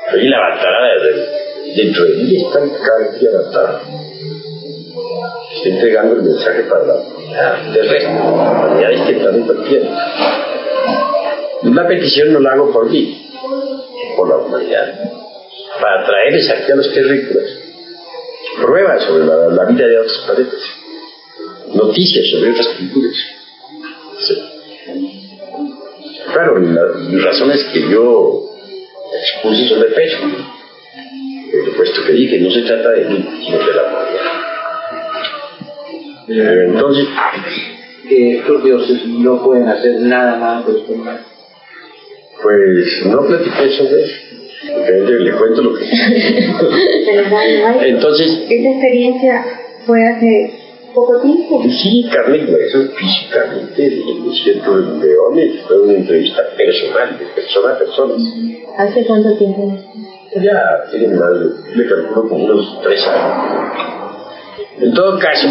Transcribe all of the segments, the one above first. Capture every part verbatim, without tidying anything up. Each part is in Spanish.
Y la Baltarada, dentro de mí está cada día Baltarada. Está entregando el mensaje para la humanidad del resto, la humanidad de este planeta Tierra. La petición no la hago por mí, por la humanidad, para traerles aquí a los terrícolas pruebas sobre la, la vida de otros planetas, noticias sobre otras culturas. Sí. Claro, las razones que yo expuse son de peso, por supuesto que dije, no se trata de mí, sino de la humanidad. Entonces, que estos dioses no pueden hacer nada más por esto. Pues no platiqué sobre eso. Le cuento lo que... Entonces... ¿Esa experiencia fue hace poco tiempo? Sí, carne y hueso, físicamente, en el desierto de los leones. Fue una entrevista personal, de persona a persona. ¿Hace cuánto tiempo? Ya tiene más, le calculo como unos tres años. En todo caso,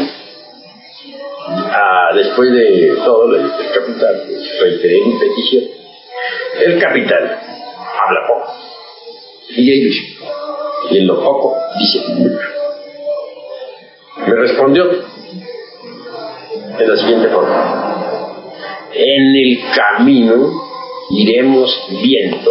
ah, después de todo, el capitán, pues, reiteré mi petición. El capitán habla poco y ellos, y en lo poco dice mucho. Me respondió de la siguiente forma: en el camino iremos viendo.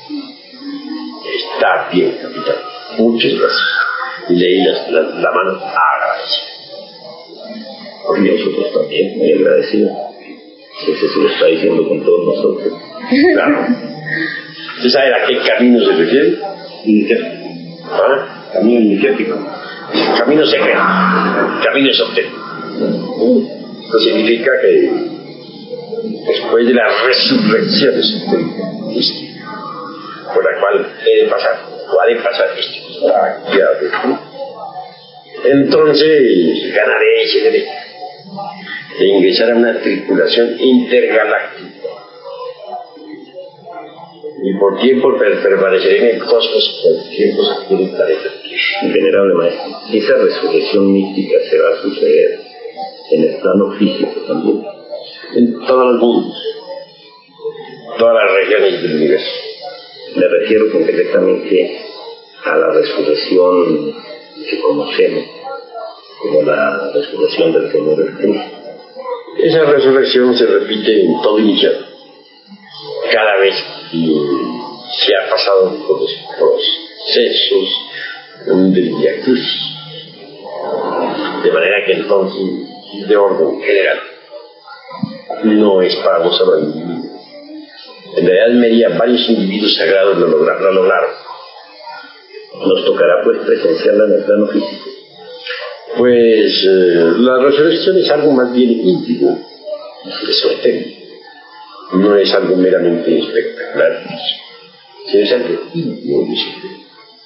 Está bien, capitán, muchas gracias. Y leí la, la, la mano agradecida. Por nosotros también, muy agradecido. Ese se lo está diciendo con todos nosotros. Claro. ¿Usted sabe a qué camino se refiere? Iniciático. ¿Ah? Camino iniciático. Camino secreto. Camino esotérico. Esto significa que después de la resurrección esotérica, por la cual he de pasar, o ha de pasar esto, entonces ganaré ese derecho de ingresar a una tripulación intergaláctica. Y por tiempo permaneceré en el cosmos, por tiempo aquí en el planeta Tierra. Venerable maestro, esa resurrección mística se va a suceder en el plano físico también. En todos los mundos, todas las regiones del universo. Me refiero concretamente a la resurrección que conocemos como la resurrección del Señor Jesús. Esa resurrección se repite en todo iniciado. Cada vez que se ha pasado por los procesos de Via Crucis. De manera que entonces, de orden general, no es para un solo individuo. En la Edad Media varios individuos sagrados lo lograron. Lo lograron. Nos tocará pues presenciarla en el plano físico. Pues eh, la resurrección es algo más bien íntimo, esotérico. No es algo meramente espectacular, sino es algo íntimo y esotérico.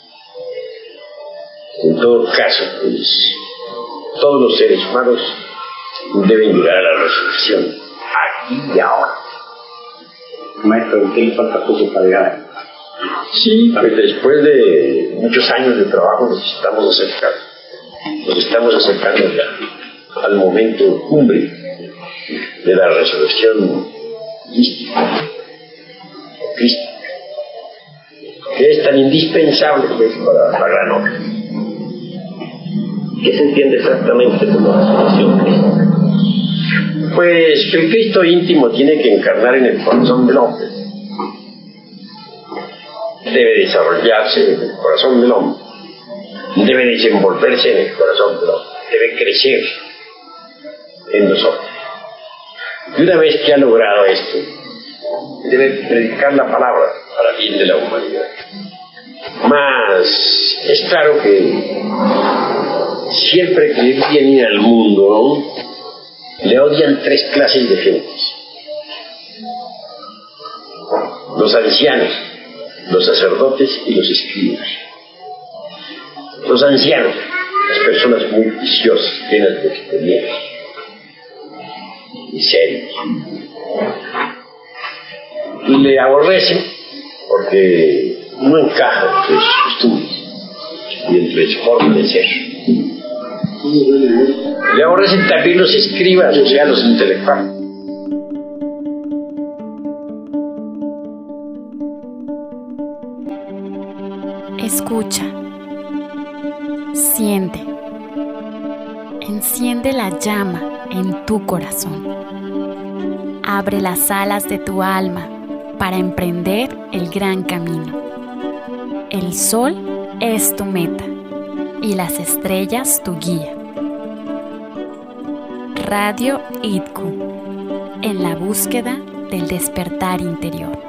En todo caso, pues, todos los seres humanos deben llegar a la resurrección aquí y ahora. Maestro, ¿a qué le falta poco para llegar? Sí, pues después de muchos años de trabajo nos estamos acercando. Nos estamos acercando ya al momento cumbre de la resurrección mística, crística, que es tan indispensable pues, para la gran obra. ¿Qué se entiende exactamente como resurrección crística? Pues que el Cristo íntimo tiene que encarnar en el corazón del hombre. Debe desarrollarse en el corazón del hombre. Debe desenvolverse en el corazón del hombre. Debe crecer en nosotros. Y una vez que ha logrado esto, debe predicar la palabra para bien de la humanidad. Mas es claro que siempre que él viene al mundo, ¿no?, le odian tres clases de gentes: los ancianos, los sacerdotes y los escribas. Los ancianos, las personas muy viciosas, llenas de experiencia y serios, y le aborrecen porque no encaja entre sus estudios y entre su forma de ser. Le aborrecen también los escribas, o sea, los intelectuales. Escucha, siente, enciende la llama en tu corazón. Abre las alas de tu alma para emprender el gran camino. El sol es tu meta y las estrellas tu guía. Radio I T C U, en la búsqueda del despertar interior.